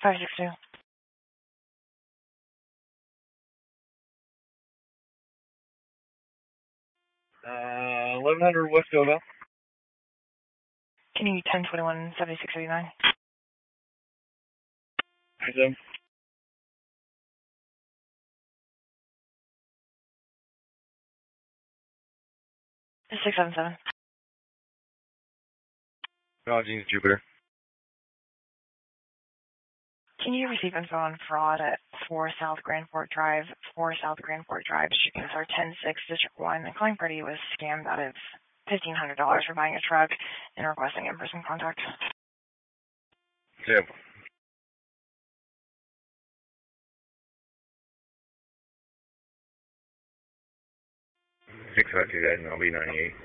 562. 1100 West Gova. Can you 1021 7689? Hi, 677. Jeans Jupiter. Can you receive info on fraud at 4 South Grand Fork Drive, 4 South Grand Fork Drive, shipping our 106 District 1? The calling party was scammed out of $1,500 for buying a truck and requesting in-person contact. Yep. 652 guys, and I'll be 98.